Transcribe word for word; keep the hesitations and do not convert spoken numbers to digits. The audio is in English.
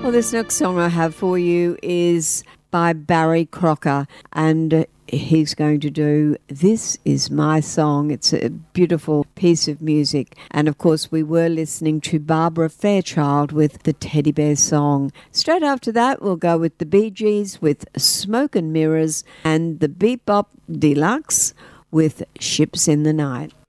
Well, this next song I have for you is by Barry Crocker, and he's going to do This Is My Song. It's a beautiful piece of music. And of course, we were listening to Barbara Fairchild with the Teddy Bear Song. Straight after that, we'll go with the Bee Gees with Smoke and Mirrors, and the Bebop Deluxe with Ships in the Night.